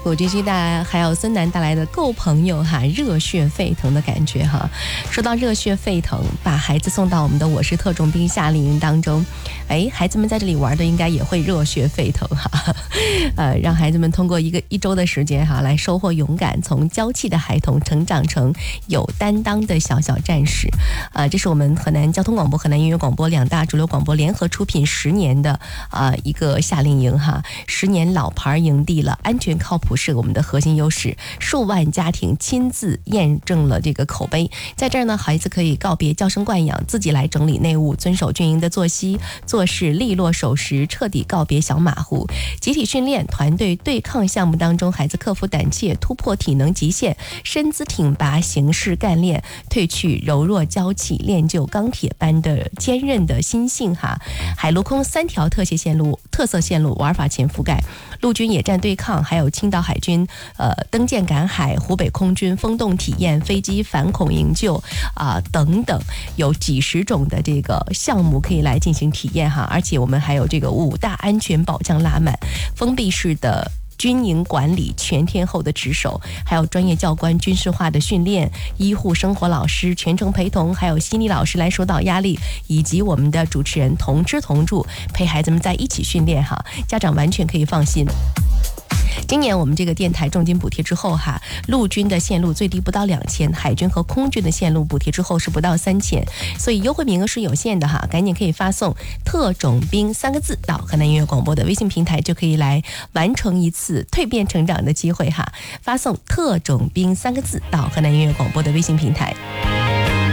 古巨基还有孙楠带来的《够朋友》哈，热血沸腾的感觉哈。说到热血沸腾，把孩子送到我们的我是特种兵夏令营当中，孩子们在这里玩的应该也会热血沸腾哈。让孩子们通过一周的时间哈，来收获勇敢，从娇气的孩童成长成有担当的小小战士。这是我们河南交通广播、河南音乐广播两大主流广播联合出品10年的一个夏令营哈，10年老牌营地了，安全靠谱是我们的核心优势，数万家庭亲自验证了这个口碑。在这儿呢，孩子可以告别娇生惯养，自己来整理内务，遵守军营的作息，做事利落守时，彻底告别小马虎。集体训练、团队对抗项目当中，孩子克服胆怯，突破体能极限，身姿挺拔，行事干练，褪去柔弱娇气，练就钢铁般的坚韧的心性哈。海陆空3条特色线路玩法全覆盖，陆军野战对抗，还有青岛海军登舰赶海，湖北空军风洞体验，飞机反恐营救等等，有几十种的这个项目可以来进行体验哈。而且我们还有这个5大安全保障拉满，封闭式的军营管理，全天候的值守，还有专业教官军事化的训练，医护生活老师全程陪同，还有心理老师来疏导压力，以及我们的主持人同吃同住，陪孩子们在一起训练哈，家长完全可以放心。今年我们这个电台重金补贴之后哈，陆军的线路最低不到2000，海军和空军的线路补贴之后是不到3000，所以优惠名额是有限的哈，赶紧可以发送特种兵3个字到河南音乐广播的微信平台，就可以来完成一次蜕变成长的机会哈。发送特种兵3个字到河南音乐广播的微信平台。